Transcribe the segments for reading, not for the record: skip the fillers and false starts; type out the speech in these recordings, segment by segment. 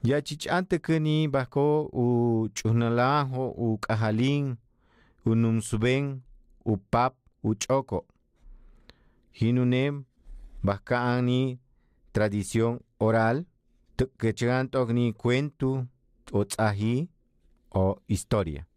Ya chichante kani bako u chunalajo u kajalin u numsuben u pap u choko. Hinunem bakani tradición oral que ni cuento o tzahi o historia.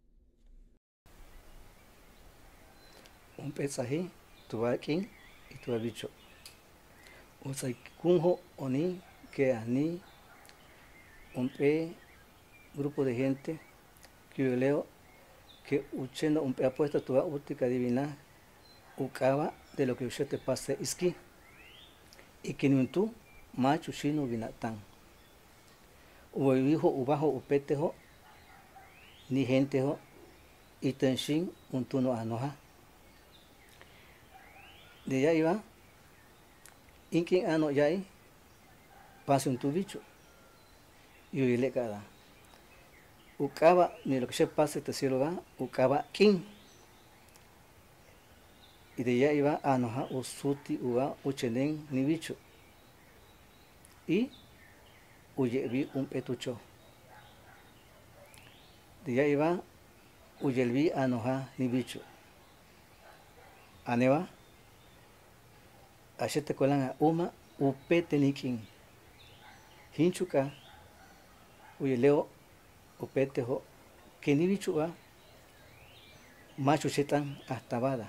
Un pesaje, tu aquí y tu bicho. O sea, kunjo oni que ani un grupo de gente que yo leo que uchendo un apuesto tu útica divina ucaba de lo que usted te pase iski y que ni tú macho chino vinatán o hijo ubajo upetejo ni gentejo y tenshin un tuno anoja de allá iba inkin ano yai pase un tu bicho y le cada ucaba ni lo que se pase te cielo va ucaba king y de allá iba anoja usuti uga uchenen ni bicho y uyevi un petucho de allá iba uyelvi anoja ni bicho aneva achete colan a uma upete nikin hinchuka uyeleo upete ho que ni bicho va macho chetan hasta bada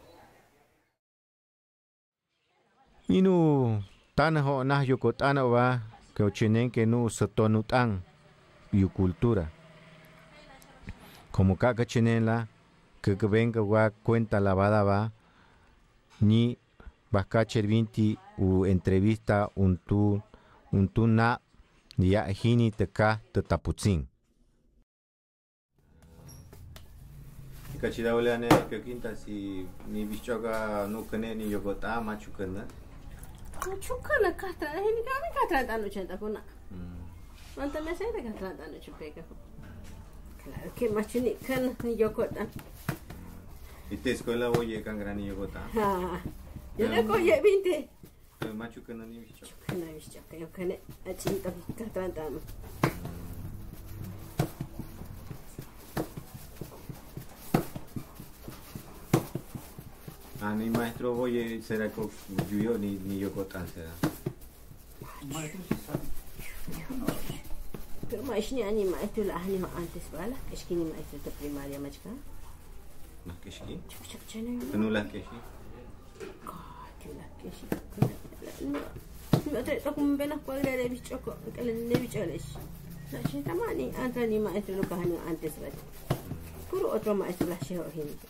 Inu tanaho nah yokotana wa que ochinen que no sotonutan yu cultura. Como caca chinela que venga wa cuenta lavada va ni bakacher vinti u entrevista un tu na ya hini te ka te taputzin. Kachida oleane que quinta si ni bichoga no kene ni yogota machu kana. Machu kana kata hini kana kata tanu chenta kuna. Manta me sai de kata tanu chupeka. Claro que machu ni kana ni yogota. ¿Y te escuela oye can gran yogota? Ah. Yo le coye 20. Machu kana ni bichoga. Kana bichoga yo kene achinta kata tanu. Ah, ni maestro oye será con yo ni yogota será. Pero mais ni ani maestro la ani antes bala, es que ni maestro de primaria machka. ¿Más que sí? Chup chene. ¿No las que sí? Que la que sí. No te toco un venas cuadra de bichoco, que le bicholes. La chita mani antes ni maestro lo kahani antes bala. Puro otro maestro la sheho gente.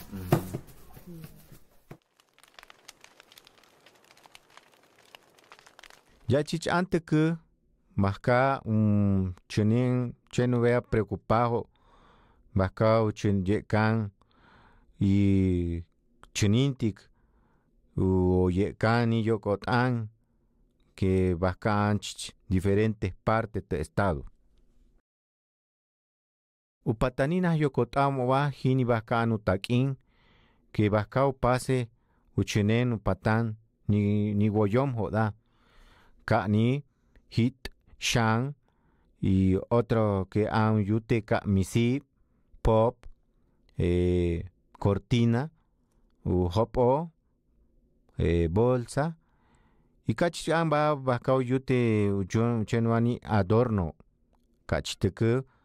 Ya chich ante que masca cheno vea preocupado masca chen yekan y chenintik o yekan y yokotan que bascan diferentes partes del estado. Upataninas yokotamo va hini bascan utakin que bascao pase uchenen upatan ni goyom joda. Kani, hit, shang y otro que han yute misi, pop, cortina, hopo, bolsa. Y kach amba bakao yute chenuani adorno. Kach teke